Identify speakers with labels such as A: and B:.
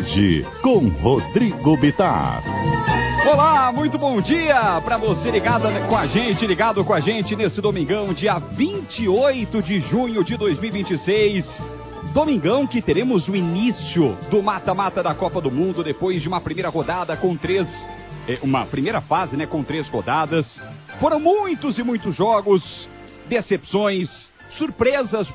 A: Tarde, com Rodrigo Bittar.
B: Olá, muito bom dia para você ligado com a gente nesse domingão, dia 28 de junho de 2026. Domingão que teremos o início do mata-mata da Copa do Mundo, depois de uma primeira rodada com uma primeira fase, né, com 3 rodadas. Foram muitos e muitos jogos, decepções, surpresas